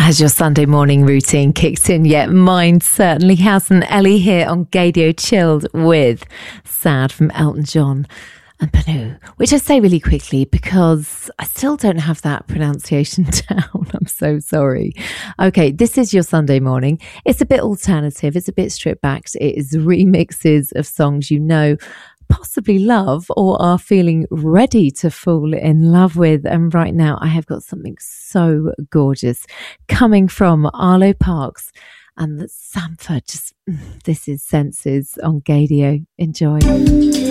Has your Sunday morning routine kicked in yet? Mine certainly hasn't. Ellie here on Gaydio Chilled with Sad from Elton John and Banu, which I say really quickly because I still don't have that pronunciation down. I'm so sorry. Okay, this is your Sunday morning. It's a bit alternative. It's a bit stripped back. It is remixes of songs you know, possibly love, or are feeling ready to fall in love with. And right now I have got something so gorgeous coming from Arlo Parks and Samford. This is Senses on Gaydio. Enjoy.